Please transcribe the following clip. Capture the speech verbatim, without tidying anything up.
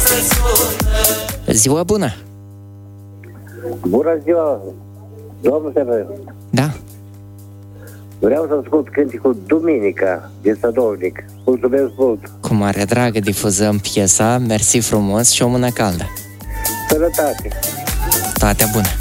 Ziua bună! Bună ziua, domnul Sever. Da. Vreau să ascult cânticul Duminica din Sădovnic. Mulțumesc mult! Cu mare drag difuzăm piesa, mersi frumos și o mână caldă. Sănătate! Toate bune!